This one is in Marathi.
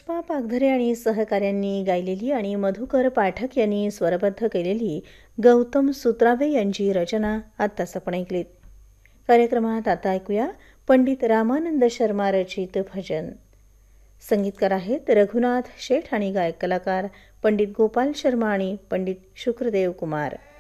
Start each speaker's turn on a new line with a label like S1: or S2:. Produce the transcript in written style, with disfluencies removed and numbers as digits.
S1: पुष्पा पागधरे आणि सहकाऱ्यांनी गायलेली आणि मधुकर पाठक यांनी स्वरबद्ध केलेली गौतम सुत्रावे यांची रचना आत्ताच आपण ऐकलीत. कार्यक्रमात आता ऐकूया पंडित रामानंद शर्मा रचित भजन. संगीतकार आहेत रघुनाथ शेठ आणि गायक कलाकार पंडित गोपाल शर्मा आणि पंडित शुक्रदेव कुमार.